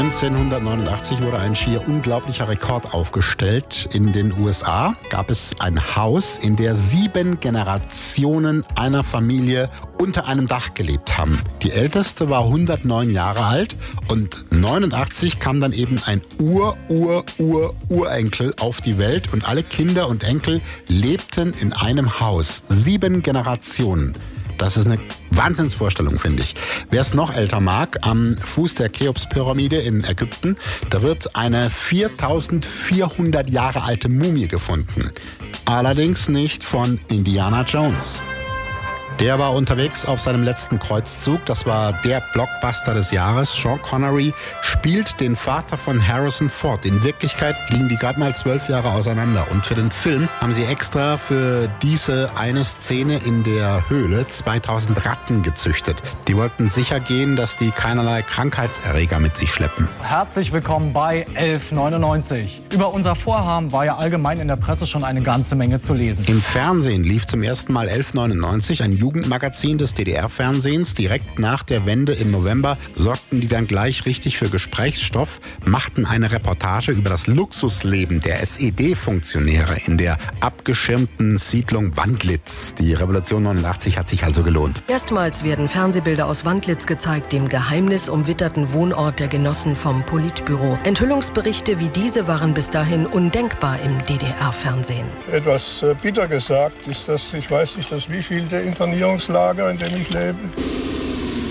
1989 wurde ein schier unglaublicher Rekord aufgestellt. In den USA gab es ein Haus, in der 7 Generationen einer Familie unter einem Dach gelebt haben. Die älteste war 109 Jahre alt und 89 kam dann eben ein Urenkel auf die Welt und alle Kinder und Enkel lebten in einem Haus. 7 Generationen. Das ist eine Wahnsinnsvorstellung, finde ich. Wer es noch älter mag, am Fuß der Cheops-Pyramide in Ägypten, da wird eine 4400 Jahre alte Mumie gefunden. Allerdings nicht von Indiana Jones. Der war unterwegs auf seinem letzten Kreuzzug. Das war der Blockbuster des Jahres. Sean Connery spielt den Vater von Harrison Ford. In Wirklichkeit liegen die gerade mal 12 Jahre auseinander. Und für den Film haben sie extra für diese eine Szene in der Höhle 2000 Ratten gezüchtet. Die wollten sicher gehen, dass die keinerlei Krankheitserreger mit sich schleppen. Herzlich willkommen bei 1199. Über unser Vorhaben war ja allgemein in der Presse schon eine ganze Menge zu lesen. Im Fernsehen lief zum ersten Mal 1199, ein Jugendmagazin des DDR-Fernsehens. Direkt nach der Wende im November sorgten die dann gleich richtig für Gesprächsstoff, machten eine Reportage über das Luxusleben der SED-Funktionäre in der abgeschirmten Siedlung Wandlitz. Die Revolution 89 hat sich also gelohnt. Erstmals werden Fernsehbilder aus Wandlitz gezeigt, dem geheimnisumwitterten Wohnort der Genossen vom Politbüro. Enthüllungsberichte wie diese waren bis dahin undenkbar im DDR-Fernsehen. Etwas bitter gesagt ist das, ich weiß nicht, das wievielte Internierungslager, in dem ich lebe.